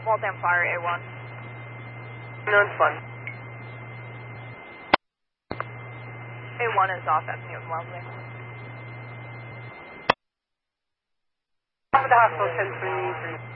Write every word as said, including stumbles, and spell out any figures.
Waltham Fire, A one. No, it's fun. A one is off at Newton Wellesley. Top of the hospital, ten three three.